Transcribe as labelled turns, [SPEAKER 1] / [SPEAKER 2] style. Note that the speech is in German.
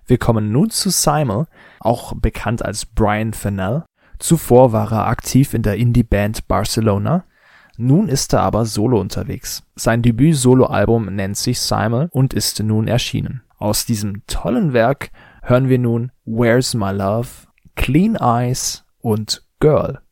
[SPEAKER 1] Wir kommen nun zu Simon, auch bekannt als Brian Fennell. Zuvor war er aktiv in der Indie-Band Barcelona. Nun ist er aber solo unterwegs. Sein Debüt-Solo-Album nennt sich Simon und ist nun erschienen. Aus diesem tollen Werk hören wir nun Where's My Love, Clean Eyes und Girl.